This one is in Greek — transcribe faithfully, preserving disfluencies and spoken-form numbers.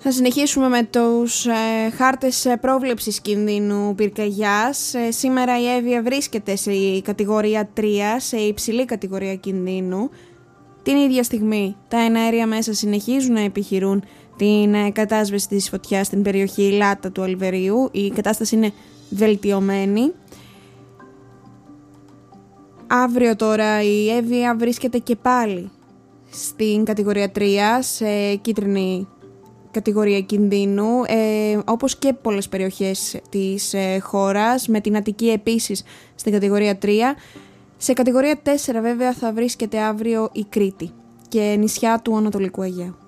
Θα συνεχίσουμε με τους ε, χάρτες πρόβλεψης κινδύνου πυρκαγιάς. Ε, σήμερα η Εύβοια βρίσκεται σε κατηγορία τρία, σε υψηλή κατηγορία κινδύνου. Την ίδια στιγμή τα εναέρια μέσα συνεχίζουν να επιχειρούν την ε, κατάσβεση της φωτιάς στην περιοχή Λάτα του Αλβερίου. Η κατάσταση είναι βελτιωμένη. Αύριο τώρα η Εύβοια βρίσκεται και πάλι στην κατηγορία τρία, σε κίτρινη κατηγορία κινδύνου, ε, όπως και πολλές περιοχές της ε, χώρας, με την Αττική επίσης στην κατηγορία τρία. Σε κατηγορία τέσσερα βέβαια θα βρίσκεται αύριο η Κρήτη και νησιά του Ανατολικού Αιγαίου.